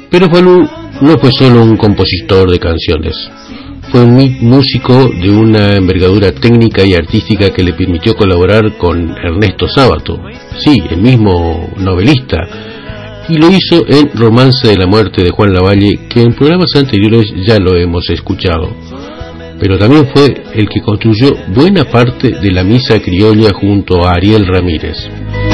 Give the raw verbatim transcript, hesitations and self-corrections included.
Pero Falú no fue solo un compositor de canciones, fue un músico de una envergadura técnica y artística que le permitió colaborar con Ernesto Sábato, sí, el mismo novelista, y lo hizo en Romance de la muerte de Juan Lavalle, que en programas anteriores ya lo hemos escuchado. Pero también fue el que construyó buena parte de la misa criolla junto a Ariel Ramírez.